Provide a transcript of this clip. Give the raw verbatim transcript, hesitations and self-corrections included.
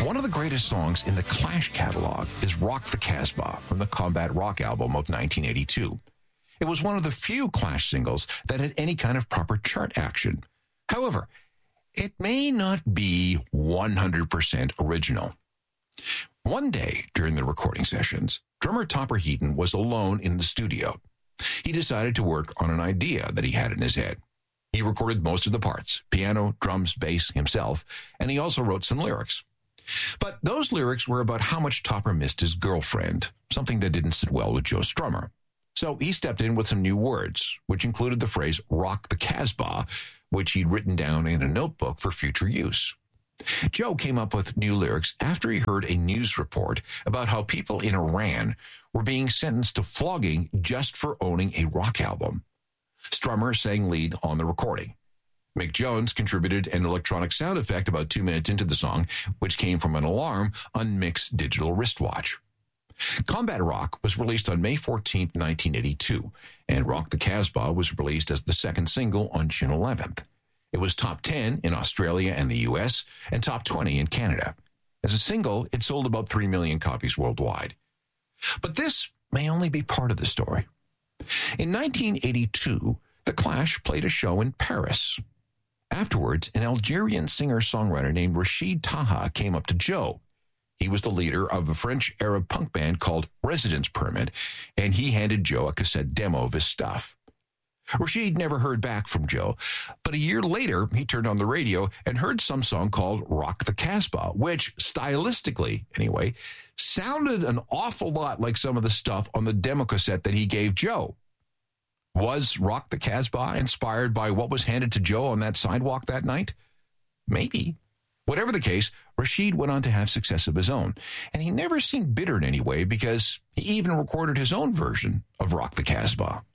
One of the greatest songs in the Clash catalog is Rock the Casbah from the Combat Rock album of nineteen eighty-two. It was one of the few Clash singles that had any kind of proper chart action. However, it may not be one hundred percent original. One day during the recording sessions, drummer Topper Heaton was alone in the studio. He decided to work on an idea that he had in his head. He recorded most of the parts, piano, drums, bass, himself, and he also wrote some lyrics. But those lyrics were about how much Topper missed his girlfriend, something that didn't sit well with Joe Strummer. So he stepped in with some new words, which included the phrase rock the Casbah, which he'd written down in a notebook for future use. Joe came up with new lyrics after he heard a news report about how people in Iran were being sentenced to flogging just for owning a rock album. Strummer sang lead on the recording. Mick Jones contributed an electronic sound effect about two minutes into the song, which came from an alarm on Mick's digital wristwatch. Combat Rock was released on May fourteenth, nineteen eighty-two, and Rock the Casbah was released as the second single on June eleventh. It was top ten in Australia and the U S, and top twenty in Canada. As a single, it sold about three million copies worldwide. But this may only be part of the story. In nineteen eighty-two, The Clash played a show in Paris. Afterwards, an Algerian singer-songwriter named Rachid Taha came up to Joe. He was the leader of a French Arab punk band called Residence Permit, and he handed Joe a cassette demo of his stuff. Rachid never heard back from Joe, but a year later, he turned on the radio and heard some song called Rock the Casbah, which, stylistically, anyway, sounded an awful lot like some of the stuff on the demo cassette that he gave Joe. Was Rock the Casbah inspired by what was handed to Joe on that sidewalk that night? Maybe. Whatever the case, Rachid went on to have success of his own, and he never seemed bitter in any way because he even recorded his own version of Rock the Casbah.